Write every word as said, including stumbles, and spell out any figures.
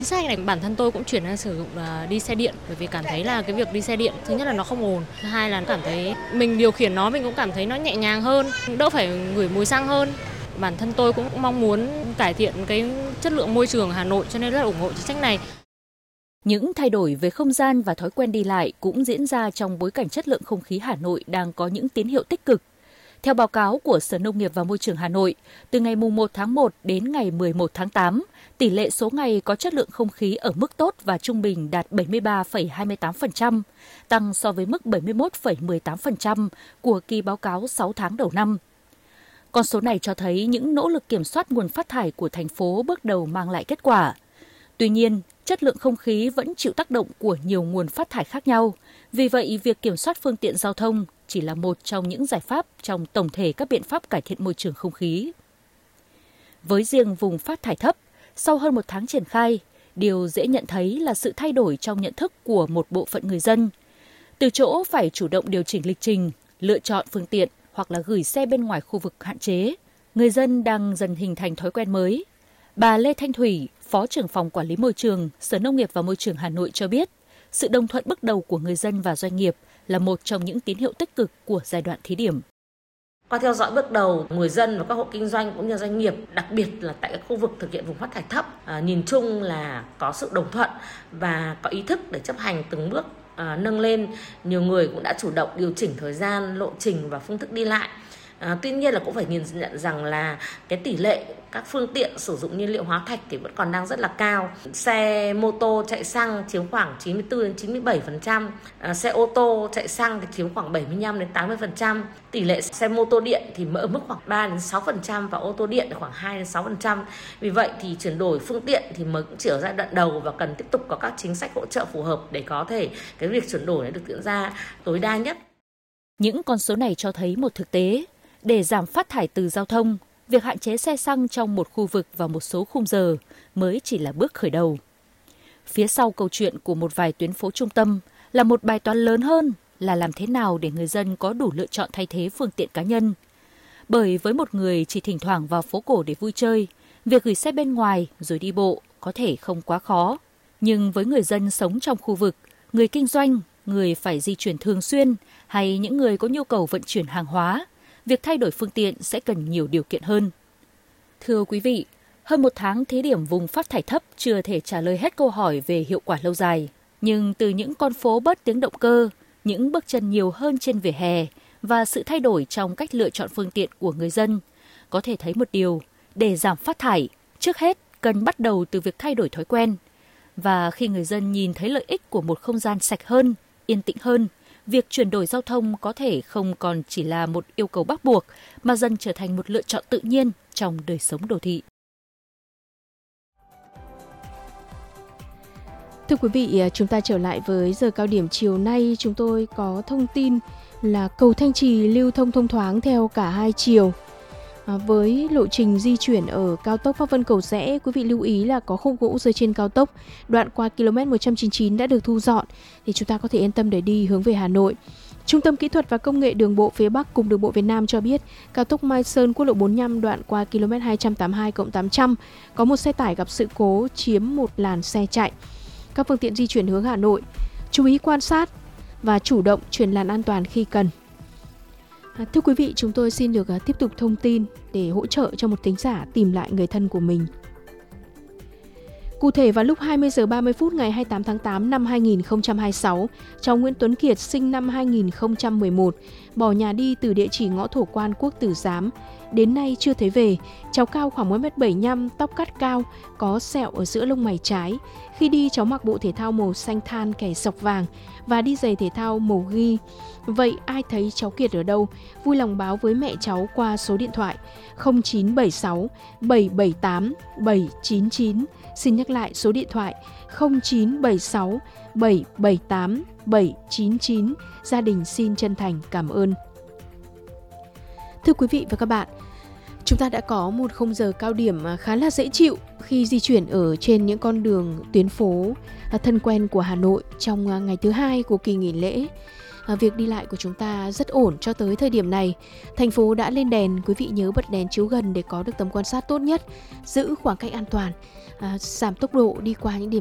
Chính sách này bản thân tôi cũng chuyển sang sử dụng là đi xe điện, bởi vì cảm thấy là cái việc đi xe điện thứ nhất là nó không ồn, thứ hai là cảm thấy mình điều khiển nó mình cũng cảm thấy nó nhẹ nhàng hơn, đỡ phải ngửi mùi xăng hơn. Bản thân tôi cũng mong muốn cải thiện cái chất lượng môi trường Hà Nội cho nên rất là ủng hộ chính sách này. Những thay đổi về không gian và thói quen đi lại cũng diễn ra trong bối cảnh chất lượng không khí Hà Nội đang có những tín hiệu tích cực. Theo báo cáo của Sở Nông nghiệp và Môi trường Hà Nội, từ ngày mùng một tháng một đến ngày mười một tháng tám, tỷ lệ số ngày có chất lượng không khí ở mức tốt và trung bình đạt bảy mươi ba phẩy hai mươi tám phần trăm, tăng so với mức bảy mươi mốt phẩy mười tám phần trăm của kỳ báo cáo sáu tháng đầu năm. Con số này cho thấy những nỗ lực kiểm soát nguồn phát thải của thành phố bước đầu mang lại kết quả. Tuy nhiên, chất lượng không khí vẫn chịu tác động của nhiều nguồn phát thải khác nhau. Vì vậy, việc kiểm soát phương tiện giao thông chỉ là một trong những giải pháp trong tổng thể các biện pháp cải thiện môi trường không khí. Với riêng vùng phát thải thấp, sau hơn một tháng triển khai, điều dễ nhận thấy là sự thay đổi trong nhận thức của một bộ phận người dân. Từ chỗ phải chủ động điều chỉnh lịch trình, lựa chọn phương tiện hoặc là gửi xe bên ngoài khu vực hạn chế, người dân đang dần hình thành thói quen mới. Bà Lê Thanh Thủy, Phó trưởng phòng Quản lý Môi trường, Sở Nông nghiệp và Môi trường Hà Nội cho biết, sự đồng thuận bước đầu của người dân và doanh nghiệp là một trong những tín hiệu tích cực của giai đoạn thí điểm. Qua theo dõi bước đầu, người dân và các hộ kinh doanh cũng như doanh nghiệp, đặc biệt là tại các khu vực thực hiện vùng phát thải thấp, à, nhìn chung là có sự đồng thuận và có ý thức để chấp hành từng bước à, nâng lên. Nhiều người cũng đã chủ động điều chỉnh thời gian, lộ trình và phương thức đi lại. À, tuy nhiên là cũng phải nhìn nhận rằng là cái tỷ lệ các phương tiện sử dụng nhiên liệu hóa thạch thì vẫn còn đang rất là cao. Xe mô tô chạy xăng chiếm khoảng chín mươi tư đến chín mươi bảy phần trăm, à, xe ô tô chạy xăng thì chiếm khoảng bảy mươi lăm đến tám mươi phần trăm. Tỷ lệ xe mô tô điện thì ở mức khoảng ba đến sáu phần trăm và ô tô điện là khoảng hai đến sáu phần trăm. Vì vậy thì chuyển đổi phương tiện thì mới cũng chỉ ở giai đoạn đầu và cần tiếp tục có các chính sách hỗ trợ phù hợp để có thể cái việc chuyển đổi này được diễn ra tối đa nhất. Những con số này cho thấy một thực tế. Để giảm phát thải từ giao thông, việc hạn chế xe xăng trong một khu vực và một số khung giờ mới chỉ là bước khởi đầu. Phía sau câu chuyện của một vài tuyến phố trung tâm là một bài toán lớn hơn là làm thế nào để người dân có đủ lựa chọn thay thế phương tiện cá nhân. Bởi với một người chỉ thỉnh thoảng vào phố cổ để vui chơi, việc gửi xe bên ngoài rồi đi bộ có thể không quá khó. Nhưng với người dân sống trong khu vực, người kinh doanh, người phải di chuyển thường xuyên hay những người có nhu cầu vận chuyển hàng hóa, việc thay đổi phương tiện sẽ cần nhiều điều kiện hơn. Thưa quý vị, hơn một tháng thí điểm vùng phát thải thấp chưa thể trả lời hết câu hỏi về hiệu quả lâu dài. Nhưng từ những con phố bớt tiếng động cơ, những bước chân nhiều hơn trên vỉa hè và sự thay đổi trong cách lựa chọn phương tiện của người dân, có thể thấy một điều, để giảm phát thải, trước hết cần bắt đầu từ việc thay đổi thói quen. Và khi người dân nhìn thấy lợi ích của một không gian sạch hơn, yên tĩnh hơn, việc chuyển đổi giao thông có thể không còn chỉ là một yêu cầu bắt buộc, mà dần trở thành một lựa chọn tự nhiên trong đời sống đô thị. Thưa quý vị, chúng ta trở lại với giờ cao điểm chiều nay. Chúng tôi có thông tin là cầu Thanh Trì lưu thông thông thoáng theo cả hai chiều. À, với lộ trình di chuyển ở cao tốc Pháp Vân Cầu Giẽ, quý vị lưu ý là có khúc gỗ rơi trên cao tốc. Đoạn qua km một trăm chín mươi chín đã được thu dọn thì chúng ta có thể yên tâm để đi hướng về Hà Nội. Trung tâm Kỹ thuật và Công nghệ Đường bộ phía Bắc cùng Đường bộ Việt Nam cho biết, cao tốc Mai Sơn quốc lộ bốn mươi lăm đoạn qua km hai trăm tám mươi hai cộng tám trăm có một xe tải gặp sự cố chiếm một làn xe chạy. Các phương tiện di chuyển hướng Hà Nội chú ý quan sát và chủ động chuyển làn an toàn khi cần. À, thưa quý vị, chúng tôi xin được uh, tiếp tục thông tin để hỗ trợ cho một thính giả tìm lại người thân của mình. Cụ thể vào lúc hai mươi giờ ba mươi phút ngày hai mươi tám tháng tám năm hai nghìn không trăm hai mươi sáu, cháu Nguyễn Tuấn Kiệt sinh năm hai nghìn không trăm mười một, bỏ nhà đi từ địa chỉ ngõ Thổ Quan, Quốc Tử Giám. Đến nay chưa thấy về. Cháu cao khoảng một mét bảy mươi lăm, tóc cắt cao, có sẹo ở giữa lông mày trái. Khi đi, cháu mặc bộ thể thao màu xanh than kẻ sọc vàng và đi giày thể thao màu ghi. Vậy ai thấy cháu Kiệt ở đâu? Vui lòng báo với mẹ cháu qua số điện thoại không chín bảy sáu bảy bảy tám bảy chín chín. Xin nhắc lại số điện thoại không chín bảy sáu bảy bảy tám bảy chín chín. Gia đình xin chân thành cảm ơn. Thưa quý vị và các bạn, chúng ta đã có một khung giờ cao điểm khá là dễ chịu khi di chuyển ở trên những con đường tuyến phố thân quen của Hà Nội trong ngày thứ hai của kỳ nghỉ lễ. À, việc đi lại của chúng ta rất ổn cho tới thời điểm này. Thành phố đã lên đèn, quý vị nhớ bật đèn chiếu gần để có được tầm quan sát tốt nhất, giữ khoảng cách an toàn, à, giảm tốc độ đi qua những điểm